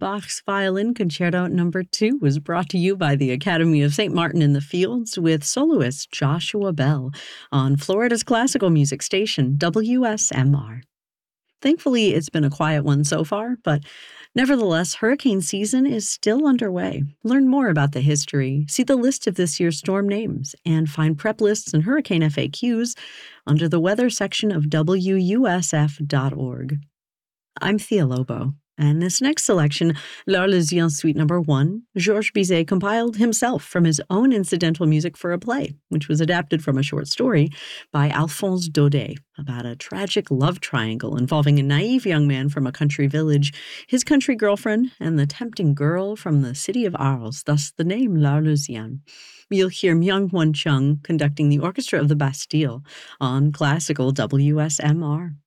Bach's Violin Concerto Number 2 was brought to you by the Academy of St. Martin in the Fields with soloist Joshua Bell on Florida's classical music station, WSMR. Thankfully, it's been a quiet one so far, but nevertheless, hurricane season is still underway. Learn more about the history, see the list of this year's storm names, and find prep lists and hurricane FAQs under the weather section of WUSF.org. I'm Thea Lobo, and this next selection, L'Arlésienne Suite No. 1, Georges Bizet compiled himself from his own incidental music for a play, which was adapted from a short story by Alphonse Daudet about a tragic love triangle involving a naive young man from a country village, his country girlfriend, and the tempting girl from the city of Arles, thus the name L'Arlésienne. You'll hear Myung-Whun Chung conducting the Orchestra of the Bastille on classical WSMR.